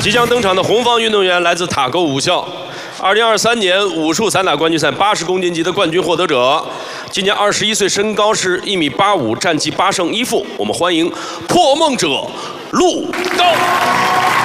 即将登场的红方运动员来自塔沟武校，2023年武术散打冠军赛80公斤级的冠军获得者，今年21岁，身高是1.85米，战绩8胜1负。我们欢迎破梦者陆刚。